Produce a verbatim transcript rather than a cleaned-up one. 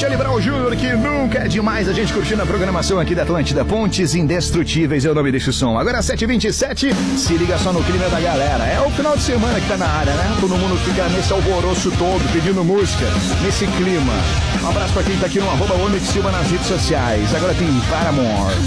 Charlie Brown Júnior, que nunca é demais a gente curtindo a programação aqui da Atlântida. Pontes Indestrutíveis é o nome desse som. Agora sete e vinte e sete, se liga só no clima da galera. É o final de semana que tá na área, né? Todo mundo fica nesse alvoroço todo, pedindo música, nesse clima. Um abraço pra quem tá aqui no arroba Onyx Silva nas redes sociais. Agora tem Paramore.